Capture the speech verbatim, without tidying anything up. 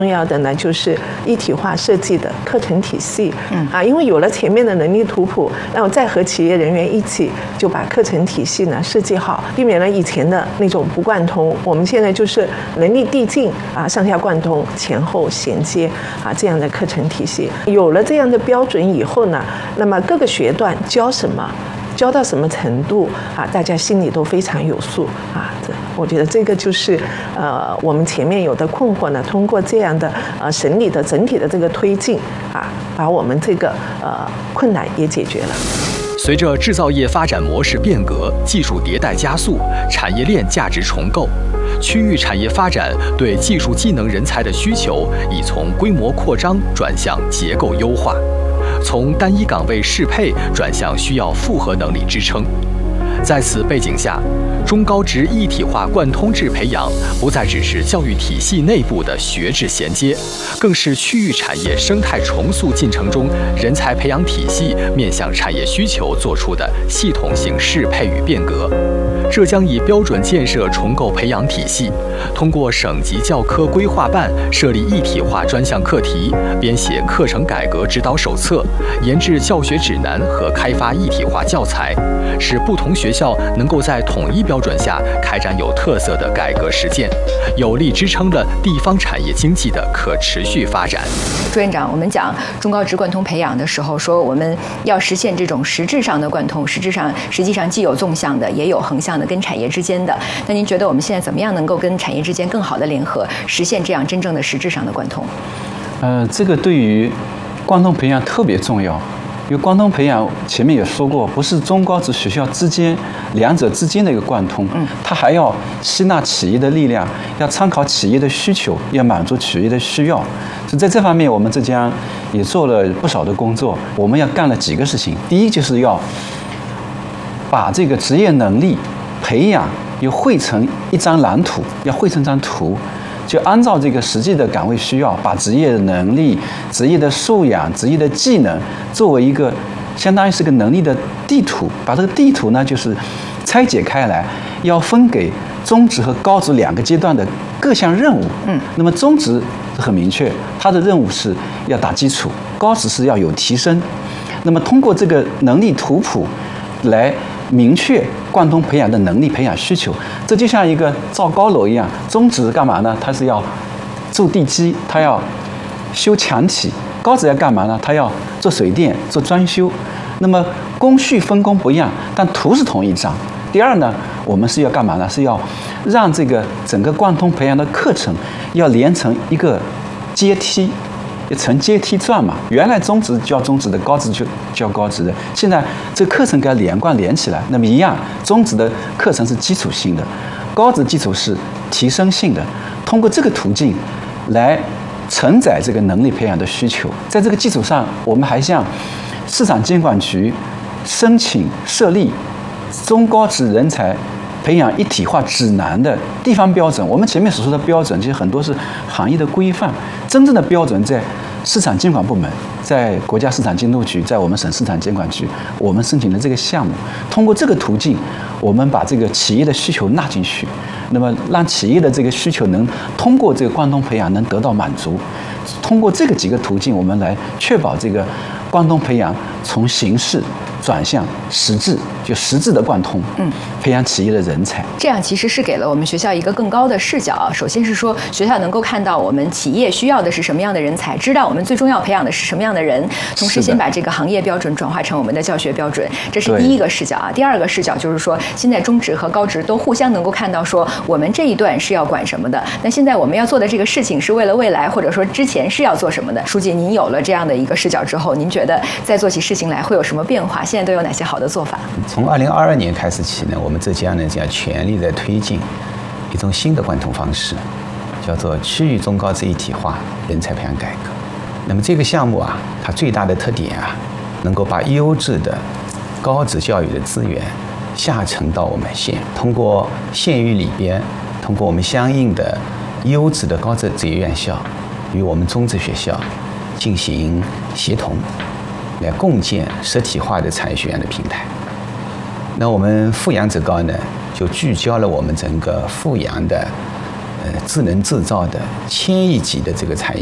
重要的呢，就是一体化设计的课程体系。嗯啊，因为有了前面的能力图谱，那我再和企业人员一起就把课程体系呢设计好，避免了以前的那种不贯通。我们现在就是能力递进啊，上下贯通，前后衔接啊这样的课程体系。有了这样的标准以后呢，那么各个学段教什么？教到什么程度啊？大家心里都非常有数啊！这我觉得这个就是呃，我们前面有的困惑呢，通过这样的呃审理的整体的这个推进啊，把我们这个呃困难也解决了。 随着制造业发展模式变革、技术迭代加速、产业链价值重构，区域产业发展对技术技能人才的需求已从规模扩张转向结构优化。从单一岗位适配转向需要复合能力支撑。在此背景下，中高职一体化贯通制培养不再只是教育体系内部的学制衔接，更是区域产业生态重塑进程中人才培养体系面向产业需求做出的系统性适配与变革。浙江以标准建设重构培养体系，通过省级教科规划办设立一体化专项课题，编写课程改革指导手册，研制教学指南和开发一体化教材，使不同学校能够在统一标准下开展有特色的改革实践，有力支撑了地方产业经济的可持续发展。 朱院长，我们讲中高职贯通培养的时候，说我们要实现这种实质上的贯通，实质上实际上既有纵向的，也有横向的，跟产业之间的。那您觉得我们现在怎么样能够跟产业之间更好的联合，实现这样真正的实质上的贯通？ 呃，这个对于贯通培养特别重要。因为贯通培养前面也说过，不是中高职学校之间两者之间的一个贯通，嗯，它还要吸纳企业的力量，要参考企业的需求，要满足企业的需要。所以在这方面，我们浙江也做了不少的工作。我们要干了几个事情，第一就是要把这个职业能力培养又绘成一张蓝图，要绘成一张图。就按照这个实际的岗位需要，把职业的能力、职业的素养、职业的技能作为一个相当于是个能力的地图，把这个地图呢就是拆解开来，要分给中职和高职两个阶段的各项任务。嗯，那么中职很明确，它的任务是要打基础，高职是要有提升。那么通过这个能力图谱来明确贯通培养的能力培养需求，这就像一个造高楼一样。中职干嘛呢？它是要筑地基，它要修墙体；高职要干嘛呢？它要做水电、做装修。那么工序分工不一样，但图是同一张。第二呢，我们是要干嘛呢？是要让这个整个贯通培养的课程要连成一个阶梯。呈阶梯转嘛，原来中职教中职的，高职就教高职的，现在这个课程给它连贯连起来。那么一样，中职的课程是基础性的，高职基础是提升性的。通过这个途径来承载这个能力培养的需求，在这个基础上，我们还向市场监管局申请设立中高职人才培养一体化指南的地方标准。我们前面所说的标准，其实很多是行业的规范，真正的标准在市场监管部门，在国家市场监督局，在我们省市场监管局，我们申请的这个项目，通过这个途径，我们把这个企业的需求纳进去，那么让企业的这个需求能通过这个贯通培养能得到满足。通过这个几个途径，我们来确保这个贯通培养从形式转向实质，就实质的贯通，嗯，培养企业的人才。 这样其实是给了我们学校一个更高的视角。首先是说，学校能够看到我们企业需要的是什么样的人才，知道我们最终要培养的是什么样的人，同时先把这个行业标准转化成我们的教学标准，这是第一个视角啊。第二个视角就是说，现在中职和高职都互相能够看到说，我们这一段是要管什么的，那现在我们要做的这个事情是为了未来，或者说之前是要做什么的。书记，您有了这样的一个视角之后，您觉得再做起事情来会有什么变化？现在都有哪些好的做法？ 从二零二二年开始起呢，我们浙江呢将全力在推进一种新的贯通方式，叫做区域中高职一体化人才培养改革。那么这个项目啊，它最大的特点啊，能够把优质的高职教育的资源下沉到我们县，通过县域里边，通过我们相应的优质的高职职业院校与我们中职学校进行协同，来共建实体化的产业学院的平台。那我们阜阳职高呢，就聚焦了我们整个阜阳的呃智能制造的千亿级的这个产业。